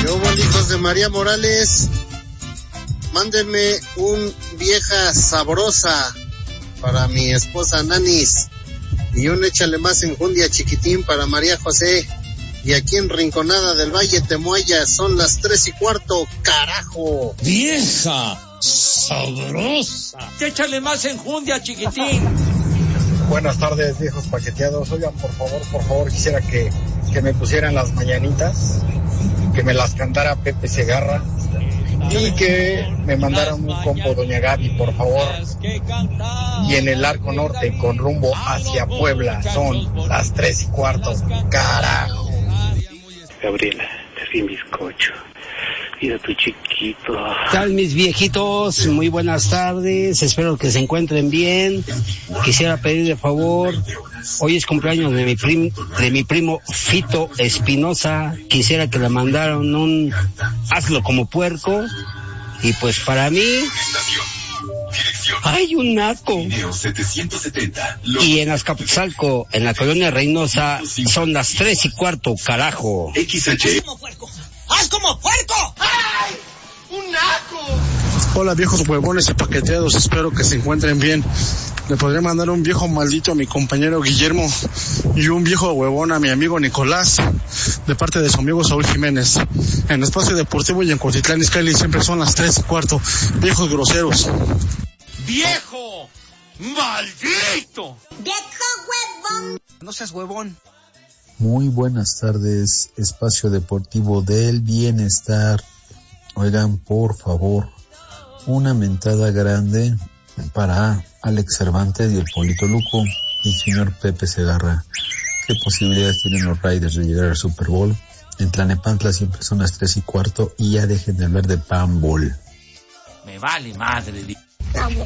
Yo, hijos de María Morales, mándenme un vieja sabrosa para mi esposa Nanis y un échale más enjundia chiquitín para María José. Y aquí en Rinconada del Valle Temoaya son las 3:15, carajo. Vieja sabrosa. Échale más enjundia chiquitín. Buenas tardes, viejos paqueteados. Oigan, por favor, quisiera que me pusieran las mañanitas, que me las cantara Pepe Segarra y que me mandaran un combo Doña Gaby, por favor. Y en el Arco Norte, con rumbo hacia Puebla, son las 3:15, carajo. Gabriela, te di bizcocho. Mira tu chiquito. ¿Qué tal, mis viejitos? Muy buenas tardes, espero que se encuentren bien. Quisiera pedir de favor, hoy es cumpleaños de mi primo Fito Espinosa. Quisiera que le mandaran un hazlo como puerco. Y pues para mí hay un naco. Y en Azcapotzalco, en la colonia Reynosa, son las 3:15, carajo. ¡Haz como puerco! ¡Ay! ¡Un naco! Hola, viejos huevones y paqueteados, espero que se encuentren bien. Le podría mandar un viejo maldito a mi compañero Guillermo y un viejo huevón a mi amigo Nicolás, de parte de su amigo Saúl Jiménez. En Espacio Deportivo y en Cuautitlán Izcalli siempre son las 3:15. Viejos groseros. ¡Viejo maldito! ¡Viejo huevón! No seas huevón. Muy buenas tardes, Espacio Deportivo del Bienestar. Oigan, por favor, una mentada grande para Alex Cervantes y el Polito Luco y el señor Pepe Segarra. ¿Qué posibilidades tienen los Raiders de llegar al Super Bowl? En Tlanepantla siempre son las 3:15 y ya dejen de hablar de Pambol. Me vale madre.